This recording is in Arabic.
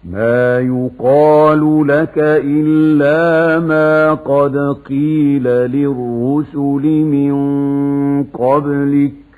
ما يقال لك إلا ما قد قيل للرسل من قبلك